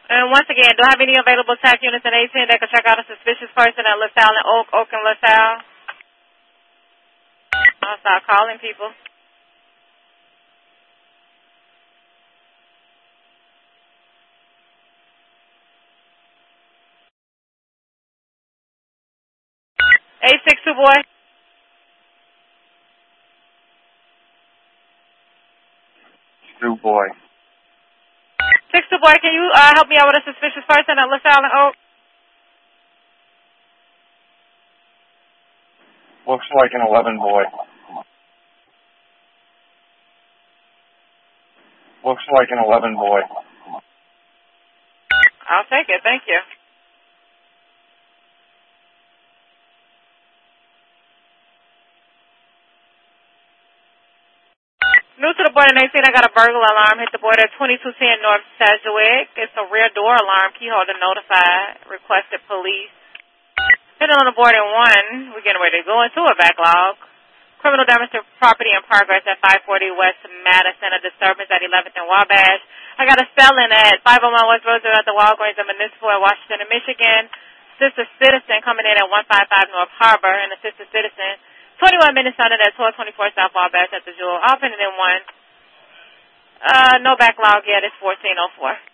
And once again, do I have any available TAC units in 18 that could check out a suspicious person at LaSalle and Oak and LaSalle? I'll start calling people. Eight six two boy. Two boy. 6-2 boy, can you help me out with a suspicious person at LaSalle and Oak? Looks like an 11 boy. Looks like an 11 boy. I'll take it. Thank you. New to the board at 18, I got a burglar alarm. Hit the board at 2210 North Sedgwick. It's a rear door alarm. Key holder notified. Requested police. Hitting on the board at 1. We're getting ready to go into a backlog. Criminal damage to property in progress at 540 West Madison. A disturbance at 11th and Wabash. I got a felon at 501 West Roosevelt at the Walgreens in Municipal at Washington and Michigan. Sister Citizen coming in at 155 North Harbor. And the Sister Citizen 21 minutes under at 1224 South Wabash at the Jewel. I'll put it in 1. No backlog yet. It's 1404.